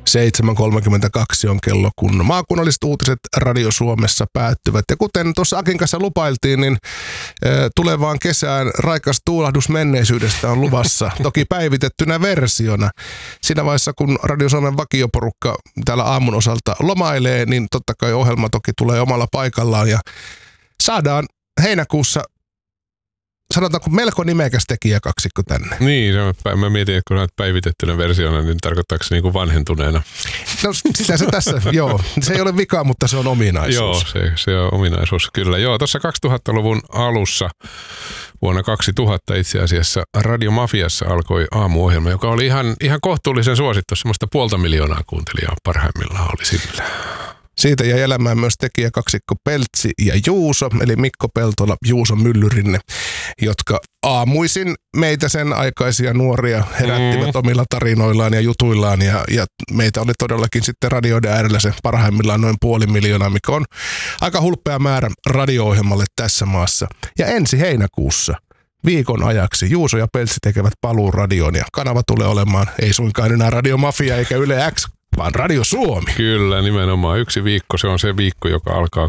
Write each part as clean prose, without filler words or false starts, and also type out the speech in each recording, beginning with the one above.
7.32 on kello, kun maakunnalliset uutiset Radio Suomessa päättyvät. Ja kuten tuossa Akin kanssa lupailtiin, niin tulevaan kesään raikas tuulahdus menneisyydestä on luvassa. Toki päivitettynä versiona. Siinä vaiheessa, kun Radio Suomen vakioporukka täällä aamun osalta lomailee, niin totta kai ohjelma toki tulee omalla paikallaan. Ja saadaan heinäkuussa, sanotaanko melko nimekäs tekijäkaksikko tänne. Niin, mä mietin, että kun olet päivitettynä versiona, niin tarkoittaako se niinku vanhentuneena? No sitä se tässä, joo. Se ei ole vika, mutta se on ominaisuus. Joo, se on ominaisuus, kyllä. Joo, tuossa 2000-luvun alussa, vuonna 2000 itse asiassa, Radio Mafiassa alkoi aamuohjelma, joka oli ihan kohtuullisen suosittu. Semmoista 500,000 kuuntelijaa parhaimmillaan oli sillä. Siitä jäi elämään myös tekijäkaksikko Peltsi ja Juuso, eli Mikko Peltola, Juuso Myllyrinne, jotka aamuisin meitä sen aikaisia nuoria herättivät omilla tarinoillaan ja jutuillaan. Ja meitä oli todellakin sitten radioiden äärellä se parhaimmillaan noin 500,000, mikä on aika hulppea määrä radio-ohjelmalle tässä maassa. Ja ensi heinäkuussa viikon ajaksi Juuso ja Peltsi tekevät paluun radioon ja kanava tulee olemaan ei suinkaan enää Radio Mafia eikä Yle X, vaan Radio Suomi. Kyllä, nimenomaan. Yksi viikko, se on se viikko, joka alkaa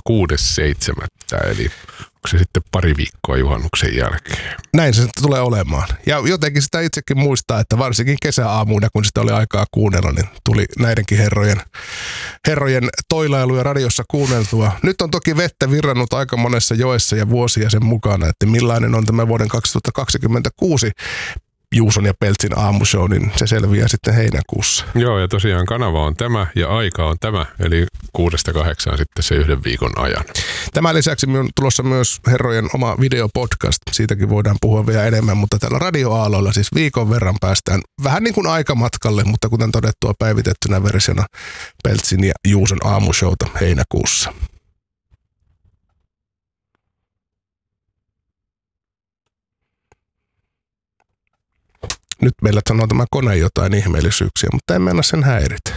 6.7. Eli onko se sitten pari viikkoa juhannuksen jälkeen? Näin se tulee olemaan. Ja jotenkin sitä itsekin muistaa, että varsinkin kesäaamuina, kun sitä oli aikaa kuunnella, niin tuli näidenkin herrojen toilailuja radiossa kuunneltua. Nyt on toki vettä virrannut aika monessa joessa ja vuosia sen mukana, että millainen on tämä vuoden 2026 Juuson ja Peltsin aamushow, niin se selviää sitten heinäkuussa. Joo, ja tosiaan kanava on tämä ja aika on tämä, eli 6-8 sitten se yhden viikon ajan. Tämän lisäksi on tulossa myös herrojen oma videopodcast. Siitäkin voidaan puhua vielä enemmän, mutta tällä radioaaloilla siis viikon verran päästään vähän niin kuin aikamatkalle, mutta kuten todettua päivitettynä versiona Peltsin ja Juuson aamushowta heinäkuussa. Nyt meillä sanoo tämä kone jotain ihmeellisyyksiä, mutta emme anna sen häiritä.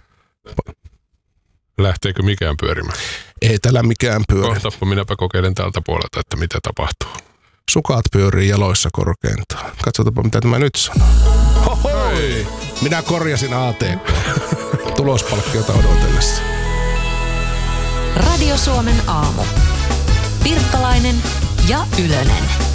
Lähteekö mikään pyörimään? Ei täällä mikään pyöri. Kohtappa minäpä kokeilen tältä puolelta, että mitä tapahtuu. Sukat pyörii jaloissa korkeintaan. Katsotaanpa mitä tämä nyt sanoo. Hohoi! Minä korjasin ATK. Tulospalkkiota odotellessa. Radio Suomen aamu. Pirkkalainen ja Ylönen.